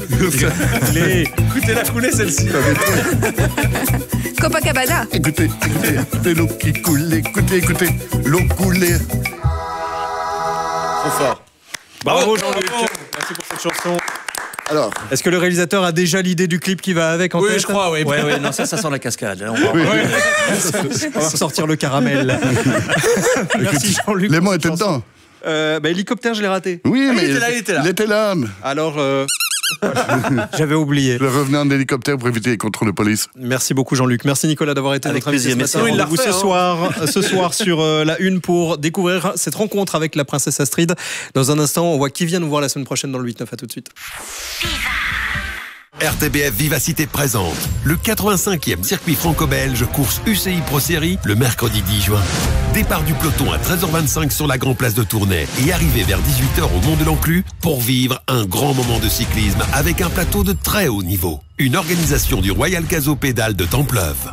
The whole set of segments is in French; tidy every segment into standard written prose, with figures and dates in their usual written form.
Écoutez la coulée, celle-ci. Copacabana. Écoutez l'eau qui coule, écoutez l'eau couler. Trop fort. Bravo Jean-Luc. Merci pour cette chanson. Alors, est-ce que le réalisateur a déjà l'idée du clip qui va avec en tête? Oui, je crois, oui. Ouais, non, ça sent la cascade. Là, on va sortir le caramel. Merci Jean-Luc. Léman était dedans. Hélicoptère, je l'ai raté. Oui, mais il était là. Alors, j'avais oublié. Je revenais en hélicoptère pour éviter les contrôles de police. Merci beaucoup Jean-Luc. Merci Nicolas d'avoir été avec notre invité plaisir. ce matin. Merci. Rendez-vous ce soir sur la Une pour découvrir cette rencontre avec la princesse Astrid. Dans un instant, on voit qui vient nous voir la semaine prochaine dans le 8-9. À tout de suite. RTBF Vivacité présente le 85e circuit franco-belge course UCI Pro Series le mercredi 10 juin. Départ du peloton à 13h25 sur la Grand Place de Tournai et arrivée vers 18h au Mont de l'Enclus pour vivre un grand moment de cyclisme avec un plateau de très haut niveau. Une organisation du Royal Caso Pédale de Templeuve.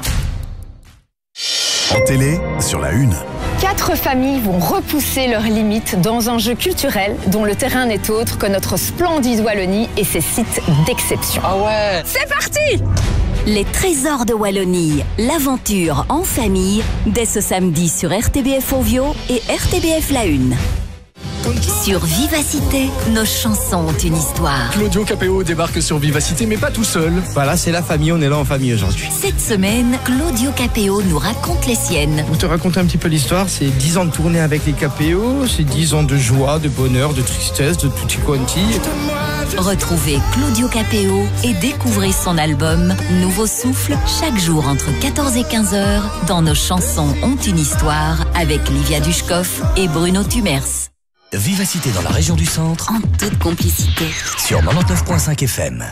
En télé, sur la Une. 4 familles vont repousser leurs limites dans un jeu culturel dont le terrain n'est autre que notre splendide Wallonie et ses sites d'exception. Ah ouais. C'est parti! Les trésors de Wallonie, l'aventure en famille, dès ce samedi sur RTBF Ovio et RTBF La Une. Sur Vivacité, nos chansons ont une histoire. Claudio Capéo débarque sur Vivacité, mais pas tout seul. Voilà, c'est la famille, on est là en famille aujourd'hui. Cette semaine, Claudio Capéo nous raconte les siennes. Pour te raconter un petit peu l'histoire, c'est 10 ans de tournée avec les Capéo, c'est 10 ans de joie, de bonheur, de tristesse, de tutti quanti. Retrouvez Claudio Capéo et découvrez son album Nouveau Souffle chaque jour entre 14 et 15 heures dans Nos chansons ont une histoire avec Livia Dushkov et Bruno Tumers. Vivacité dans la région du centre. En toute complicité. Sur 99.5 FM.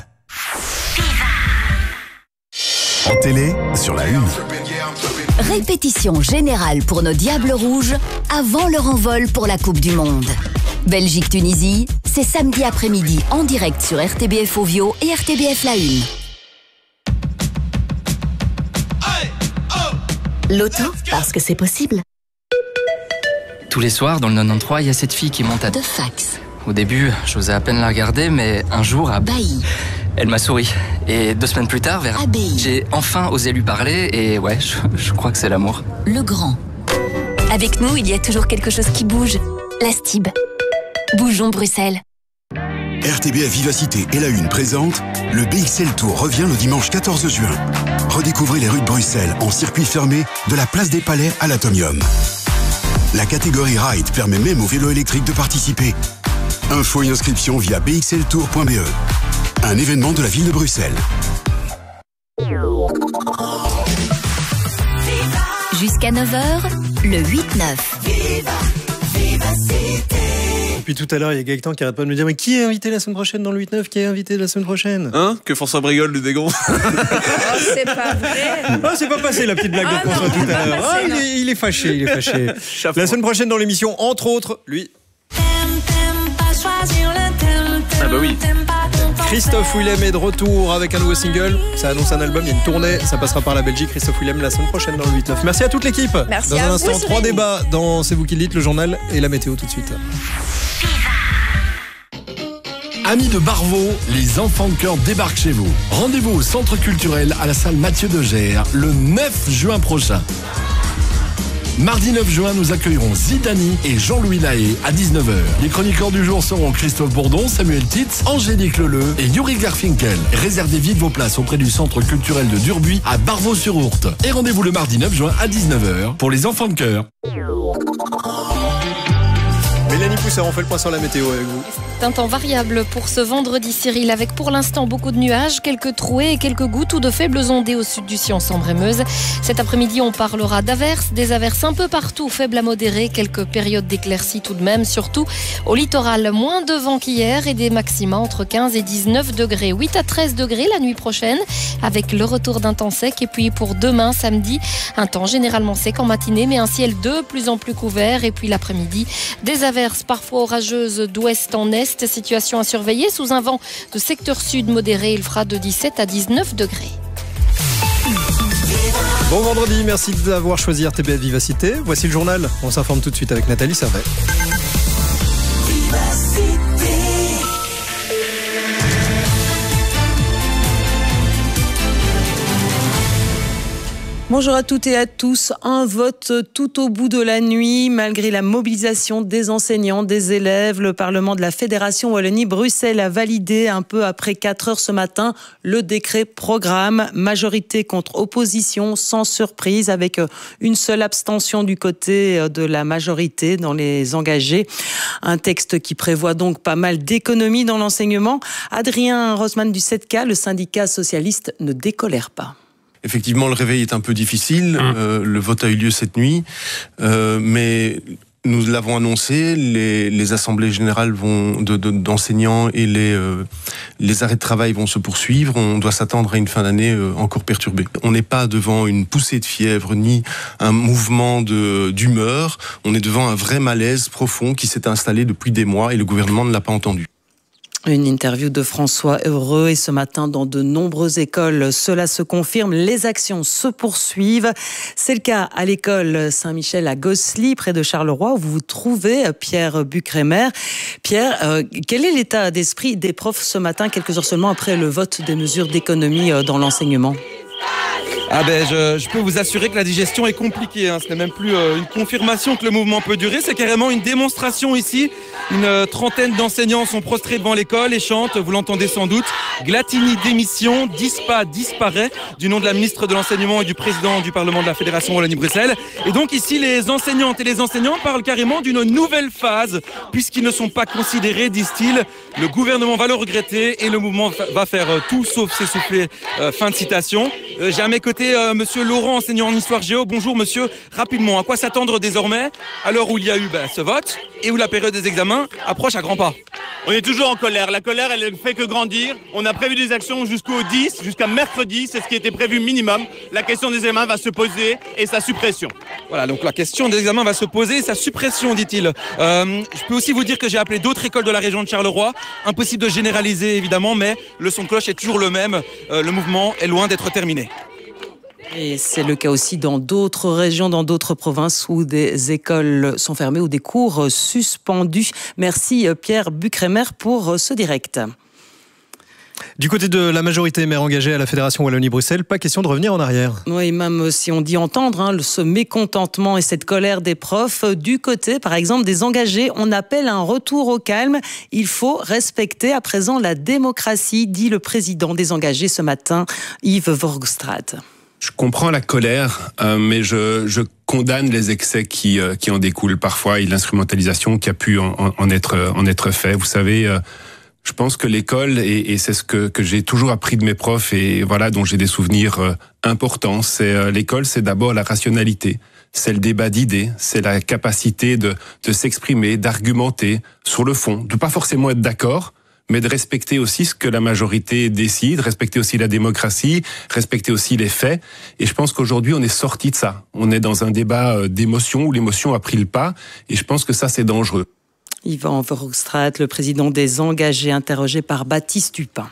En télé, sur la Une. Répétition générale pour nos Diables Rouges avant leur envol pour la Coupe du Monde. Belgique-Tunisie, c'est samedi après-midi en direct sur RTBF Ovio et RTBF La Une. Loto, parce que c'est possible. Tous les soirs, dans le 93, il y a cette fille qui monte à... De fax. Au début, j'osais à peine la regarder, mais un jour, à... Bailly. Elle m'a souri. Et 2 semaines plus tard, vers... Abbaye. J'ai enfin osé lui parler, et ouais, je crois que c'est l'amour. Le Grand. Avec nous, il y a toujours quelque chose qui bouge. La Stib. Bougeons Bruxelles. RTBF Vivacité et La Une présente le BXL Tour revient le dimanche 14 juin. Redécouvrez les rues de Bruxelles en circuit fermé de la place des Palais à l'Atomium. La catégorie Ride permet même aux vélos électriques de participer. Info et inscription via bxltour.be. Un événement de la ville de Bruxelles. Jusqu'à 9h, le 8-9. Depuis tout à l'heure, il y a Gaëtan qui arrête pas de me dire mais qui est invité la semaine prochaine dans le 8-9? Qui est invité la semaine prochaine? Hein? Que François Brigol lui dégonfle. Oh, c'est pas vrai. Ah, c'est pas passé la petite blague de François tout à l'heure. Ah, il est fâché, il est fâché. La semaine prochaine dans l'émission, entre autres, lui. Ah bah oui. Christophe Willem est de retour avec un nouveau single. Ça annonce un album, il y a une tournée. Ça passera par la Belgique. Christophe Willem la semaine prochaine dans le 8-9. Merci à toute l'équipe. Merci dans à un vous, instant, 3 débats dans C'est vous qui le dites, le journal et la météo tout de suite. Amis de Barvaux, les enfants de cœur débarquent chez vous. Rendez-vous au centre culturel à la salle Mathieu de Gers le 9 juin prochain. Mardi 9 juin, nous accueillerons Zidani et Jean-Louis Lahaye à 19h. Les chroniqueurs du jour seront Christophe Bourdon, Samuel Titz, Angélique Leleu et Yuri Garfinkel. Réservez vite vos places auprès du centre culturel de Durbuy à Barvaux-sur-Ourthe. Et rendez-vous le mardi 9 juin à 19h pour les enfants de cœur. Mélanie Pousser, on fait le point sur la météo avec vous. C'est un temps variable pour ce vendredi, Cyril, avec pour l'instant beaucoup de nuages, quelques trouées et quelques gouttes ou de faibles ondées au sud du Sion, Sambre et Meuse. Cet après-midi, on parlera d'averses, des averses un peu partout, faibles à modérées, quelques périodes d'éclaircies tout de même, surtout au littoral. Moins de vent qu'hier et des maxima entre 15 et 19 degrés. 8 à 13 degrés la nuit prochaine, avec le retour d'un temps sec. Et puis pour demain, samedi, un temps généralement sec en matinée, mais un ciel de plus en plus couvert. Et puis l'après-midi, des averses parfois orageuses d'ouest en est. Situation à surveiller sous un vent de secteur sud modéré. Il fera de 17 à 19 degrés. Bon vendredi, merci d'avoir choisi RTBF Vivacité. Voici le journal. On s'informe tout de suite avec Nathalie Servet. Bonjour à toutes et à tous. Un vote tout au bout de la nuit. Malgré la mobilisation des enseignants, des élèves, le Parlement de la Fédération Wallonie-Bruxelles a validé un peu après 4 heures ce matin le décret programme. Majorité contre opposition, sans surprise, avec une seule abstention du côté de la majorité dans les engagés. Un texte qui prévoit donc pas mal d'économies dans l'enseignement. Adrien Rosman du 7K, le syndicat socialiste, ne décolère pas. Effectivement, le réveil est un peu difficile. Le vote a eu lieu cette nuit. Mais nous l'avons annoncé, les assemblées générales d'enseignants et les arrêts de travail vont se poursuivre. On doit s'attendre à une fin d'année encore perturbée. On n'est pas devant une poussée de fièvre ni un mouvement d'humeur. On est devant un vrai malaise profond qui s'est installé depuis des mois et le gouvernement ne l'a pas entendu. Une interview de François Heureux et ce matin dans de nombreuses écoles, cela se confirme, les actions se poursuivent. C'est le cas à l'école Saint-Michel à Gosselies, près de Charleroi, où vous vous trouvez, Pierre Bucrémer. Pierre, quel est l'état d'esprit des profs ce matin, quelques heures seulement après le vote des mesures d'économie dans l'enseignement ? Je peux vous assurer que la digestion est compliquée. Ce n'est même plus une confirmation que le mouvement peut durer. C'est carrément une démonstration ici. Une trentaine d'enseignants sont prostrés devant l'école et chantent, vous l'entendez sans doute, Glatini démission, Dispa disparaît, du nom de la ministre de l'Enseignement et du président du Parlement de la Fédération Wallonie-Bruxelles. Et donc ici, les enseignantes et les enseignants parlent carrément d'une nouvelle phase, puisqu'ils ne sont pas considérés, disent-ils. Le gouvernement va le regretter et le mouvement va faire tout sauf s'essouffler. Fin de citation. J'ai à mes côtés monsieur Laurent, enseignant en histoire géo. Bonjour monsieur, rapidement, à quoi s'attendre désormais à l'heure où il y a eu ce vote et où la période des examens approche à grands pas? On est toujours en colère. La colère, elle ne fait que grandir. On a prévu des actions jusqu'au 10, jusqu'à mercredi. C'est ce qui était prévu minimum. La question des examens va se poser et sa suppression. Voilà, donc la question des examens va se poser et sa suppression, dit-il. Je peux aussi vous dire que j'ai appelé d'autres écoles de la région de Charleroi. Impossible de généraliser, évidemment, mais le son de cloche est toujours le même. Le mouvement est loin d'être terminé. Et c'est le cas aussi dans d'autres régions, dans d'autres provinces où des écoles sont fermées ou des cours suspendus. Merci Pierre Bucrémer pour ce direct. Du côté de la majorité maire engagée à la Fédération Wallonie-Bruxelles, pas question de revenir en arrière. Oui, même si on dit entendre ce mécontentement et cette colère des profs, du côté, par exemple, des engagés, on appelle un retour au calme. Il faut respecter à présent la démocratie, dit le président des engagés ce matin, Yves Vorgstraat. Je comprends la colère, mais je condamne les excès qui en découlent parfois et l'instrumentalisation qui a pu en être fait. Vous savez, je pense que l'école, et c'est ce que j'ai toujours appris de mes profs et voilà dont j'ai des souvenirs importants, c'est l'école, c'est d'abord la rationalité. C'est le débat d'idées, c'est la capacité de s'exprimer, d'argumenter sur le fond, de pas forcément être d'accord, mais de respecter aussi ce que la majorité décide, respecter aussi la démocratie, respecter aussi les faits. Et je pense qu'aujourd'hui, on est sorti de ça. On est dans un débat d'émotion où l'émotion a pris le pas. Et je pense que ça, c'est dangereux. Yvan Vorgstraat, le président des engagés, interrogé par Baptiste Dupin.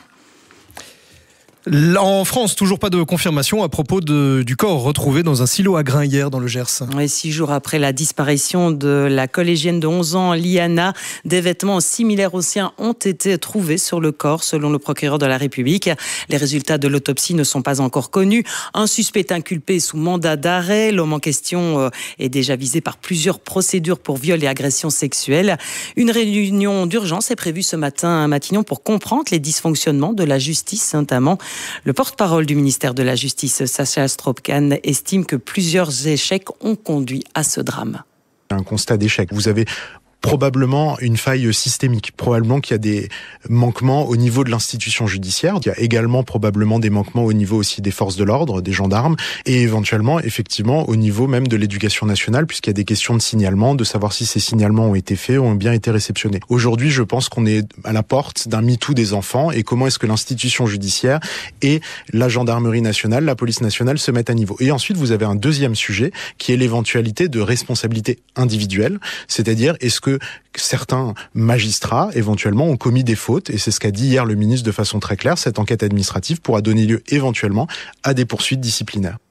En France, toujours pas de confirmation à propos du corps retrouvé dans un silo à grains hier dans le Gers. Et 6 jours après la disparition de la collégienne de 11 ans, Liana, des vêtements similaires aux siens ont été trouvés sur le corps, selon le procureur de la République. Les résultats de l'autopsie ne sont pas encore connus. Un suspect inculpé sous mandat d'arrêt. L'homme en question est déjà visé par plusieurs procédures pour viol et agression sexuelle. Une réunion d'urgence est prévue ce matin à Matignon pour comprendre les dysfonctionnements de la justice, notamment. Le porte-parole du ministère de la Justice, Sacha Stroopkane, estime que plusieurs échecs ont conduit à ce drame. Un constat d'échec. Vous avez probablement une faille systémique. Probablement qu'il y a des manquements au niveau de l'institution judiciaire. Il y a également probablement des manquements au niveau aussi des forces de l'ordre, des gendarmes, et éventuellement, effectivement, au niveau même de l'éducation nationale, puisqu'il y a des questions de signalement, de savoir si ces signalements ont été faits, ont bien été réceptionnés. Aujourd'hui, je pense qu'on est à la porte d'un MeToo des enfants, et comment est-ce que l'institution judiciaire et la gendarmerie nationale, la police nationale se mettent à niveau. Et ensuite, vous avez un deuxième sujet, qui est l'éventualité de responsabilité individuelle, c'est-à-dire, est-ce que certains magistrats, éventuellement, ont commis des fautes, et c'est ce qu'a dit hier le ministre de façon très claire, cette enquête administrative pourra donner lieu, éventuellement, à des poursuites disciplinaires.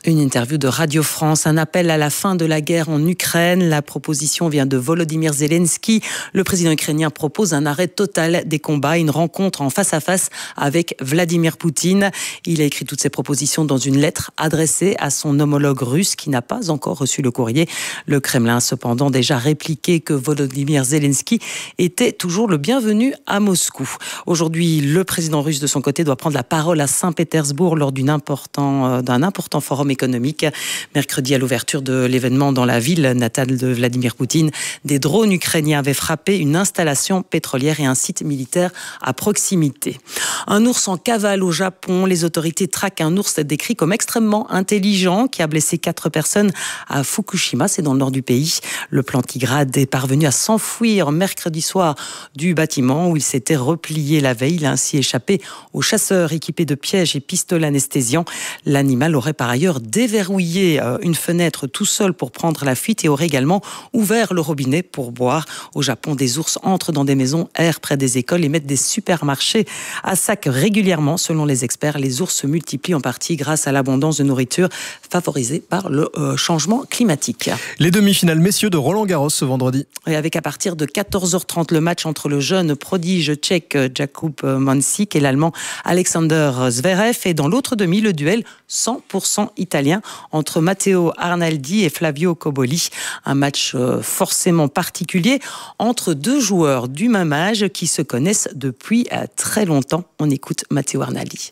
Une interview de Radio France, un appel à la fin de la guerre en Ukraine. La proposition vient de Volodymyr Zelensky. Le président ukrainien propose un arrêt total des combats, une rencontre en face à face avec Vladimir Poutine. Il a écrit toutes ces propositions dans une lettre adressée à son homologue russe qui n'a pas encore reçu le courrier. Le Kremlin a cependant déjà répliqué que Volodymyr Zelensky était toujours le bienvenu à Moscou. Aujourd'hui, le président russe de son côté doit prendre la parole à Saint-Pétersbourg lors d'un important forum économique. Mercredi, à l'ouverture de l'événement dans la ville natale de Vladimir Poutine, des drones ukrainiens avaient frappé une installation pétrolière et un site militaire à proximité. Un ours en cavale au Japon. Les autorités traquent un ours décrit comme extrêmement intelligent qui a blessé 4 personnes à Fukushima, c'est dans le nord du pays. Le plantigrade est parvenu à s'enfuir mercredi soir du bâtiment où il s'était replié la veille. Il a ainsi échappé aux chasseurs équipés de pièges et pistolets anesthésiants. L'animal aurait par ailleurs déverrouillé une fenêtre tout seul pour prendre la fuite et aurait également ouvert le robinet pour boire. Au Japon, des ours entrent dans des maisons, errent près des écoles et mettent des supermarchés à sac régulièrement. Selon les experts, les ours se multiplient en partie grâce à l'abondance de nourriture favorisée par le changement climatique. Les demi-finales messieurs de Roland-Garros ce vendredi. Et avec à partir de 14h30 le match entre le jeune prodige tchèque Jakub Mansík et l'allemand Alexander Zverev. Et dans l'autre demi, le duel 100% italien entre Matteo Arnaldi et Flavio Cobolli. Un match forcément particulier entre 2 joueurs du même âge qui se connaissent depuis très longtemps. On écoute Matteo Arnaldi.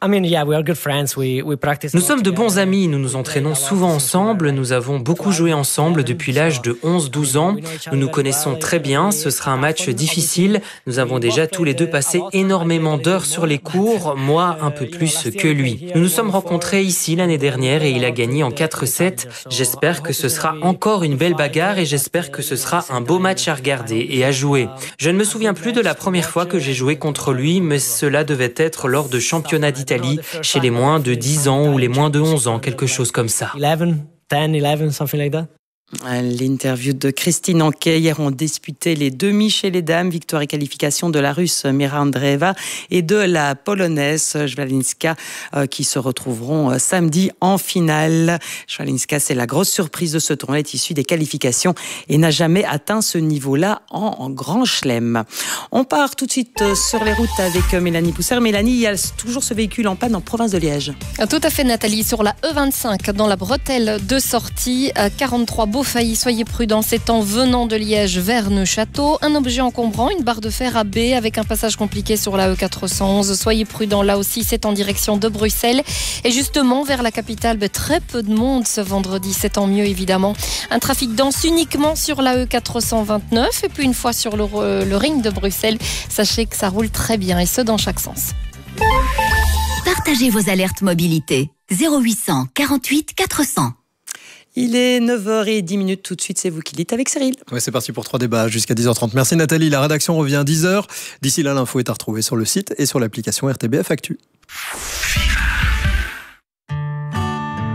Nous sommes de bons amis, nous nous entraînons souvent ensemble, nous avons beaucoup joué ensemble depuis l'âge de 11-12 ans. Nous nous connaissons très bien, ce sera un match difficile. Nous avons déjà tous les deux passé énormément d'heures sur les cours, moi un peu plus que lui. Nous nous sommes rencontrés ici l'année dernière et il a gagné en 4-7. J'espère que ce sera encore une belle bagarre et j'espère que ce sera un beau match à regarder et à jouer. Je ne me souviens plus de la première fois que j'ai joué contre lui, mais cela devait être lors de championnats d'Italie, chez les moins de 10 ans ou les moins de 11 ans, quelque chose comme ça. 10, something like that. L'interview de Christine Anquet. Hier, on disputait les demi chez les dames. Victoire et qualification de la Russe Mira Andreeva et de la Polonaise Jwalinska qui se retrouveront samedi en finale. Jwalinska, c'est la grosse surprise de ce tournoi. Elle est issue des qualifications et n'a jamais atteint ce niveau-là en grand chelem. On part tout de suite sur les routes avec Mélanie Pousser. Mélanie, il y a toujours ce véhicule en panne en province de Liège. Tout à fait, Nathalie. Sur la E25, dans la bretelle de sortie, 43 Beaufailly, soyez prudents, c'est en venant de Liège vers Neufchâteau. Un objet encombrant, une barre de fer à B avec un passage compliqué sur la E411. Soyez prudents, là aussi, c'est en direction de Bruxelles. Et justement, vers la capitale, très peu de monde ce vendredi, c'est tant mieux évidemment. Un trafic dense uniquement sur la E429 et puis une fois sur le ring de Bruxelles, sachez que ça roule très bien et ce dans chaque sens. Partagez vos alertes mobilité. 0800 48 400. Il est 9h10 tout de suite, c'est vous qui dites avec Cyril. Ouais, c'est parti pour 3 débats jusqu'à 10h30. Merci Nathalie, la rédaction revient à 10h. D'ici là, l'info est à retrouver sur le site et sur l'application RTBF Actu.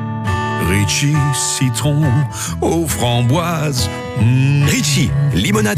Ritchie, citron aux framboises. Ritchie, limonade